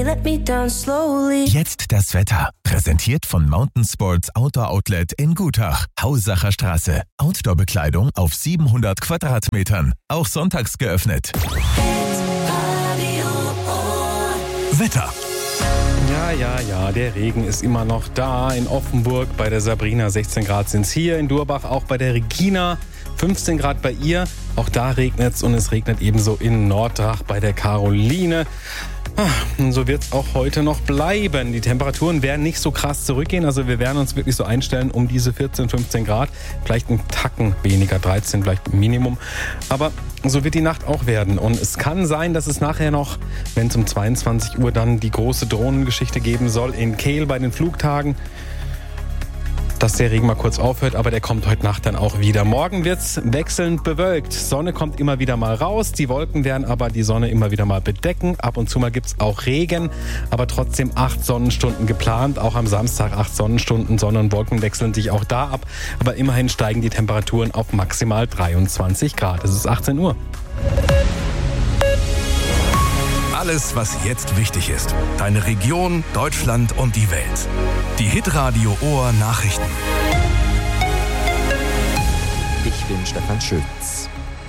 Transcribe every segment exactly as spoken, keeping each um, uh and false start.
let me down slowly. Jetzt das Wetter. Präsentiert von Mountain Sports Outdoor Outlet in Gutach. Haussacher Straße. Outdoor-Bekleidung auf siebenhundert Quadratmetern. Auch sonntags geöffnet. Wetter. Ja, ja, ja, der Regen ist immer noch da. In Offenburg bei der Sabrina sechzehn Grad sind es hier. In Durbach auch bei der Regina fünfzehn Grad bei ihr. Auch da regnet es und es regnet ebenso in Norddrach bei der Caroline. Und so wird es auch heute noch bleiben. Die Temperaturen werden nicht so krass zurückgehen. Also wir werden uns wirklich so einstellen um diese vierzehn, fünfzehn Grad. Vielleicht einen Tacken weniger, dreizehn vielleicht Minimum. Aber so wird die Nacht auch werden. Und es kann sein, dass es nachher noch, wenn es um zweiundzwanzig Uhr dann die große Drohnengeschichte geben soll, in Kehl bei den Flugtagen, dass der Regen mal kurz aufhört, aber der kommt heute Nacht dann auch wieder. Morgen wird's wechselnd bewölkt. Sonne kommt immer wieder mal raus, die Wolken werden aber die Sonne immer wieder mal bedecken. Ab und zu mal gibt's auch Regen, aber trotzdem acht Sonnenstunden geplant. Auch am Samstag acht Sonnenstunden, Sonne und Wolken wechseln sich auch da ab. Aber immerhin steigen die Temperaturen auf maximal dreiundzwanzig Grad. Es ist achtzehn Uhr. Alles, was jetzt wichtig ist. Deine Region, Deutschland und die Welt. Die Hitradio Ohr Nachrichten. Ich bin Stefan Schütz.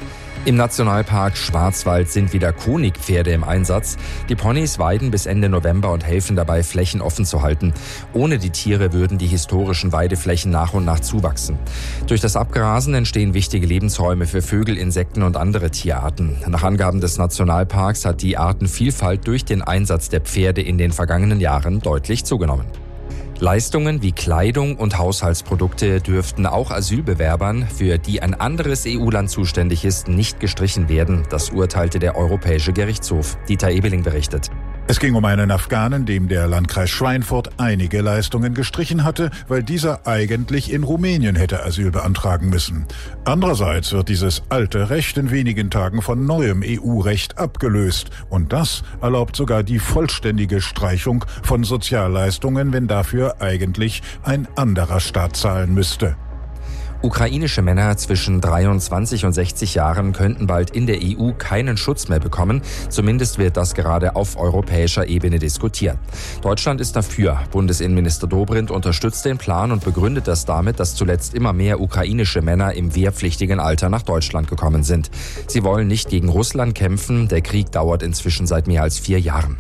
Im Nationalpark Schwarzwald sind wieder Honigpferde im Einsatz. Die Ponys weiden bis Ende November und helfen dabei, Flächen offen zu halten. Ohne die Tiere würden die historischen Weideflächen nach und nach zuwachsen. Durch das Abgrasen entstehen wichtige Lebensräume für Vögel, Insekten und andere Tierarten. Nach Angaben des Nationalparks hat die Artenvielfalt durch den Einsatz der Pferde in den vergangenen Jahren deutlich zugenommen. Leistungen wie Kleidung und Haushaltsprodukte dürften auch Asylbewerbern, für die ein anderes E U-Land zuständig ist, nicht gestrichen werden. Das urteilte der Europäische Gerichtshof. Dieter Ebeling berichtet. Es ging um einen Afghanen, dem der Landkreis Schweinfurt einige Leistungen gestrichen hatte, weil dieser eigentlich in Rumänien hätte Asyl beantragen müssen. Andererseits wird dieses alte Recht in wenigen Tagen von neuem E U-Recht abgelöst. Und das erlaubt sogar die vollständige Streichung von Sozialleistungen, wenn dafür eigentlich ein anderer Staat zahlen müsste. Ukrainische Männer zwischen dreiundzwanzig und sechzig Jahren könnten bald in der E U keinen Schutz mehr bekommen. Zumindest wird das gerade auf europäischer Ebene diskutiert. Deutschland ist dafür. Bundesinnenminister Dobrindt unterstützt den Plan und begründet das damit, dass zuletzt immer mehr ukrainische Männer im wehrpflichtigen Alter nach Deutschland gekommen sind. Sie wollen nicht gegen Russland kämpfen. Der Krieg dauert inzwischen seit mehr als vier Jahren.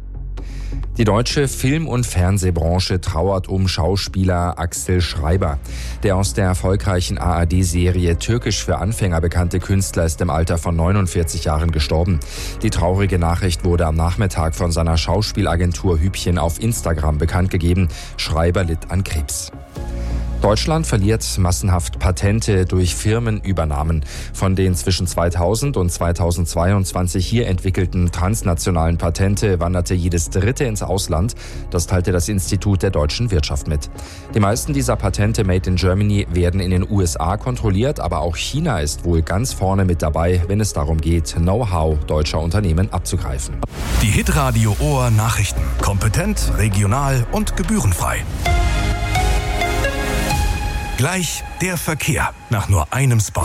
Die deutsche Film- und Fernsehbranche trauert um Schauspieler Axel Schreiber. Der aus der erfolgreichen A R D-Serie Türkisch für Anfänger bekannte Künstler ist im Alter von neunundvierzig Jahren gestorben. Die traurige Nachricht wurde am Nachmittag von seiner Schauspielagentur Hübchen auf Instagram bekannt gegeben. Schreiber litt an Krebs. Deutschland verliert massenhaft Patente durch Firmenübernahmen. Von den zwischen zweitausend und zweitausendzweiundzwanzig hier entwickelten transnationalen Patente wanderte jedes dritte ins Ausland. Das teilte das Institut der deutschen Wirtschaft mit. Die meisten dieser Patente Made in Germany werden in den U S A kontrolliert, aber auch China ist wohl ganz vorne mit dabei, wenn es darum geht, Know-how deutscher Unternehmen abzugreifen. Die Hitradio Ohr Nachrichten. Kompetent, regional und gebührenfrei. Gleich der Verkehr nach nur einem Spot.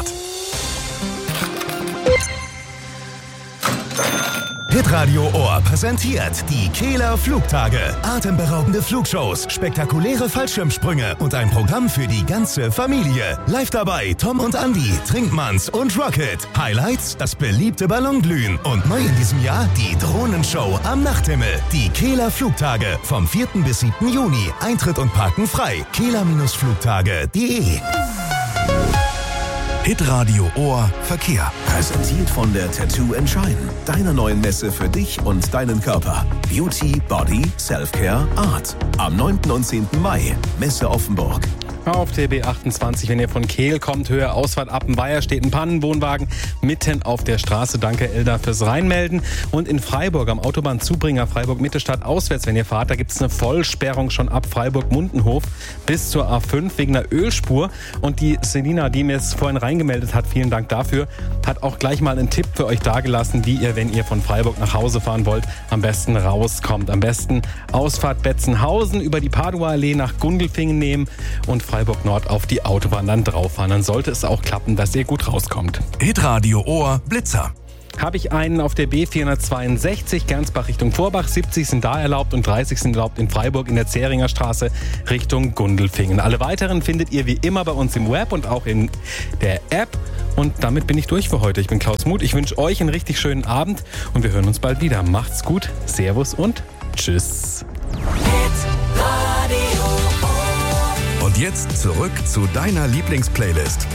Hitradio Ohr präsentiert die Kehler Flugtage. Atemberaubende Flugshows, spektakuläre Fallschirmsprünge und ein Programm für die ganze Familie. Live dabei Tom und Andy, Trinkmanns und Rocket. Highlights, das beliebte Ballonglühen. Und neu in diesem Jahr die Drohnenshow am Nachthimmel. Die Kehler Flugtage vom vierten bis siebten Juni. Eintritt und Parken frei. kehler Flugtage punkt de. Hitradio Ohr Verkehr. Präsentiert von der Tattoo and Shine. Deiner neuen Messe für dich und deinen Körper. Beauty, Body, Selfcare, Art. Am neunten und zehnten Mai. Messe Offenburg. Auf der B achtundzwanzig, wenn ihr von Kehl kommt, Höhe Ausfahrt Appenweier, steht ein Pannenwohnwagen mitten auf der Straße. Danke, Elda, fürs Reinmelden. Und in Freiburg am Autobahnzubringer Freiburg-Mitte-Stadt auswärts, wenn ihr fahrt, da gibt es eine Vollsperrung schon ab Freiburg-Mundenhof bis zur A fünf wegen einer Ölspur. Und die Selina, die mir es vorhin reingemeldet hat, vielen Dank dafür, hat auch gleich mal einen Tipp für euch dagelassen, wie ihr, wenn ihr von Freiburg nach Hause fahren wollt, am besten rauskommt. Am besten Ausfahrt Betzenhausen über die Padua-Allee nach Gundelfingen nehmen und Freiburg Nord auf die Autobahn dann drauf fahren. Dann sollte es auch klappen, dass ihr gut rauskommt. Hitradio Ohr Blitzer. habe ich einen auf der B vierhundertzweiundsechzig, Gernsbach Richtung Vorbach. siebzig sind da erlaubt und dreißig sind erlaubt in Freiburg in der Zähringer Straße Richtung Gundelfingen. Alle weiteren findet ihr wie immer bei uns im Web und auch in der App. Und damit bin ich durch für heute. Ich bin Klaus Muth. Ich wünsche euch einen richtig schönen Abend und wir hören uns bald wieder. Macht's gut, Servus und Tschüss. Und jetzt zurück zu deiner Lieblingsplaylist.